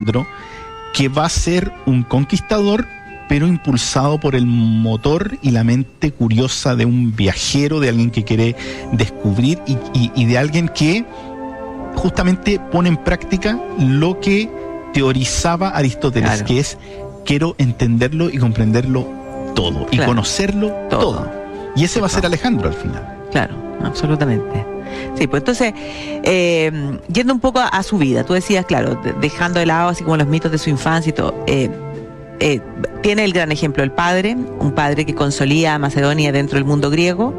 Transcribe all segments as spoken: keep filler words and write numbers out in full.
Alejandro, que va a ser un conquistador, pero impulsado por el motor y la mente curiosa de un viajero, de alguien que quiere descubrir y, y, y de alguien que justamente pone en práctica lo que teorizaba Aristóteles, claro, que es quiero entenderlo y comprenderlo todo, claro, y conocerlo todo. todo. Y ese va a ser Alejandro al final. Claro, absolutamente. Sí, pues entonces, eh, yendo un poco a, a su vida, tú decías, claro, de, dejando de lado así como los mitos de su infancia y todo, eh, eh, tiene el gran ejemplo del padre, un padre que consolida a Macedonia dentro del mundo griego,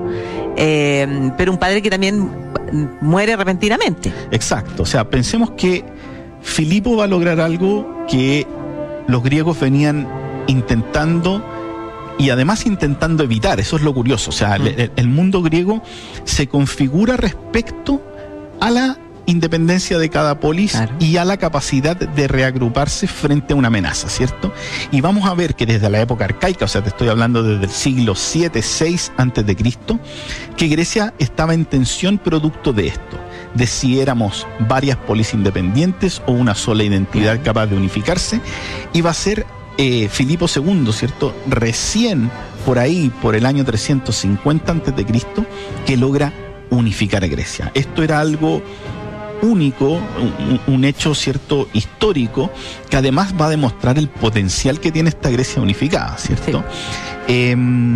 eh, pero un padre que también muere repentinamente. Exacto, o sea, pensemos que Filipo va a lograr algo que los griegos venían intentando y además intentando evitar. Eso es lo curioso, o sea, mm. el, el mundo griego se configura respecto a la independencia de cada polis, claro, y a la capacidad de reagruparse frente a una amenaza, ¿cierto? Y vamos a ver que desde la época arcaica, o sea, te estoy hablando desde el siglo siete, seis antes de Cristo, que Grecia estaba en tensión producto de esto, de si éramos varias polis independientes o una sola identidad capaz de unificarse. Y va a ser eh, Filipo segundo, ¿cierto? Recién por ahí, por el año trescientos cincuenta antes de Cristo, que logra unificar a Grecia. Esto era algo único, un, un hecho cierto histórico, que además va a demostrar el potencial que tiene esta Grecia unificada, ¿cierto? Sí. Eh,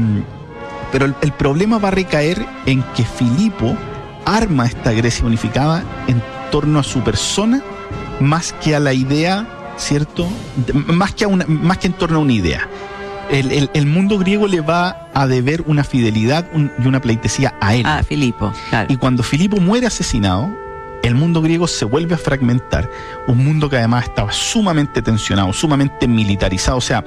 pero el, el problema va a recaer en que Filipo arma esta Grecia unificada en torno a su persona más que a la idea, ¿cierto? Más que, a una, más que en torno a una idea. El, el, el mundo griego le va a deber una fidelidad un, y una pleitesía a él. Ah, Filipo, claro. Y cuando Filipo muere asesinado, el mundo griego se vuelve a fragmentar, un mundo que además estaba sumamente tensionado, sumamente militarizado, o sea,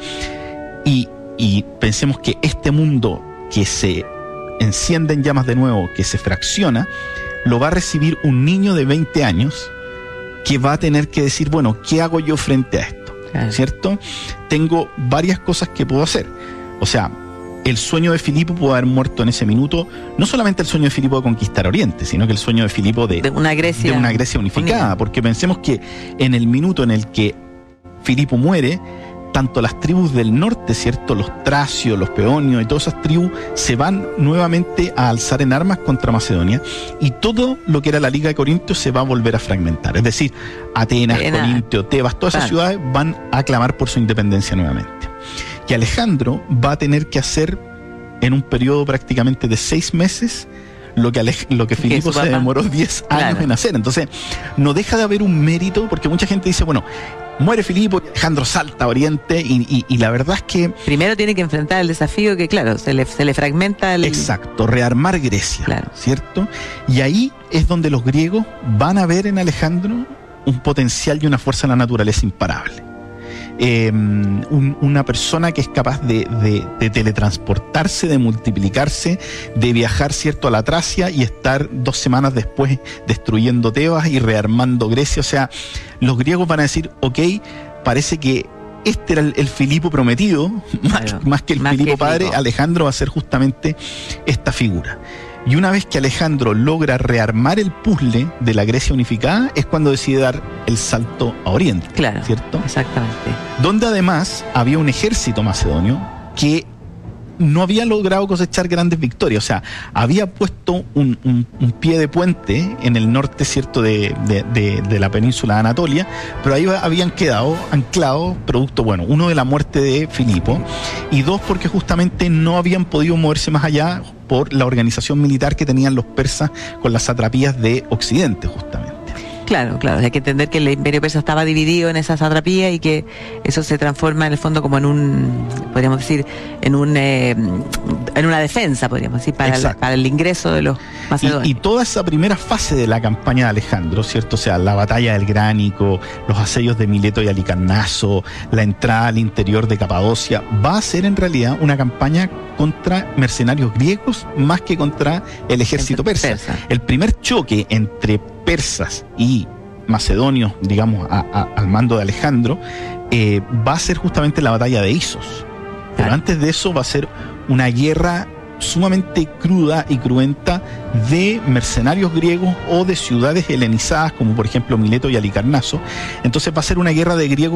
y, y pensemos que este mundo que se enciende en llamas de nuevo, que se fracciona, lo va a recibir un niño de veinte años que va a tener que decir, bueno, ¿qué hago yo frente a esto? Claro. ¿Cierto? Tengo varias cosas que puedo hacer. O sea, el sueño de Filipo pudo haber muerto en ese minuto, no solamente el sueño de Filipo de conquistar Oriente, sino que el sueño de Filipo de, de, una, Grecia de una Grecia unificada, unida. Porque pensemos que en el minuto en el que Filipo muere, tanto las tribus del norte, ¿cierto? Los tracios, los peonios y todas esas tribus se van nuevamente a alzar en armas contra Macedonia, y todo lo que era la Liga de Corintio se va a volver a fragmentar. Es decir, Atenas, Atenas. Corintio, Tebas, todas esas ciudades van a clamar por su independencia nuevamente. Y Alejandro va a tener que hacer en un periodo prácticamente de seis meses lo que, Alej- lo que Filipo se demoró diez años claro. en hacer. Entonces, no deja de haber un mérito, porque mucha gente dice, bueno, muere Filipo y Alejandro salta a Oriente, y, y, y la verdad es que... Primero tiene que enfrentar el desafío que, claro, se le, se le fragmenta el... Exacto, rearmar Grecia, claro. ¿cierto? Y ahí es donde los griegos van a ver en Alejandro un potencial y una fuerza de la naturaleza imparable. Eh, un, una persona que es capaz de, de, de teletransportarse, de multiplicarse, de viajar, ¿cierto?, a la Tracia y estar dos semanas después destruyendo Tebas y rearmando Grecia. O sea, los griegos van a decir, ok, parece que este era el, el Filipo prometido, claro, más, más que el más Filipo que padre, Filipo. Alejandro va a ser justamente esta figura. Y una vez que Alejandro logra rearmar el puzzle de la Grecia unificada, es cuando decide dar el salto a Oriente. Claro, ¿cierto? Exactamente. Donde además había un ejército macedonio que no había logrado cosechar grandes victorias. O sea, había puesto un, un, un pie de puente en el norte, ¿cierto?, de, de, de, de la península de Anatolia, pero ahí habían quedado anclados, producto, bueno, uno de la muerte de Filipo, y dos, porque justamente no habían podido moverse más allá por la organización militar que tenían los persas con las satrapías de Occidente, justamente. Claro, claro, hay que entender que el imperio persa estaba dividido en esa satrapía y que eso se transforma en el fondo como en un, podríamos decir, en un eh, en una defensa, podríamos decir, para, el, para el ingreso de los macedonios. Y, y toda esa primera fase de la campaña de Alejandro, ¿cierto? O sea, la batalla del Gránico, los asedios de Mileto y Halicarnaso, la entrada al interior de Capadocia, va a ser en realidad una campaña contra mercenarios griegos más que contra el ejército persa. persa. El primer choque entre persas y macedonios, digamos, a, a, al mando de Alejandro, eh, va a ser justamente la batalla de Isos. Pero claro. antes de eso va a ser una guerra sumamente cruda y cruenta de mercenarios griegos o de ciudades helenizadas, como por ejemplo Mileto y Halicarnaso. Entonces va a ser una guerra de griegos